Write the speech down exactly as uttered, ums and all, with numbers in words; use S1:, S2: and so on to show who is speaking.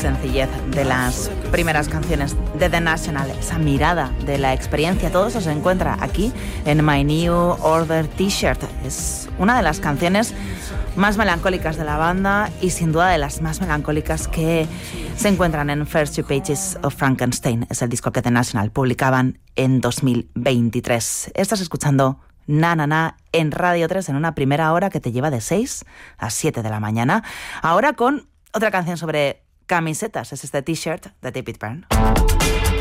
S1: sencillez de las primeras canciones de The National, esa mirada de la experiencia, todo eso se encuentra aquí en My New Order T-Shirt. Es una de las canciones más melancólicas de la banda y sin duda de las más melancólicas que se encuentran en First Two Pages of Frankenstein. Es el disco que The National publicaban en dos mil veintitrés. Estás escuchando Na Na Na en Radio tres en una primera hora que te lleva de seis a siete de la mañana. Ahora con otra canción sobre camisetas. Es este T-shirt de David Byrne.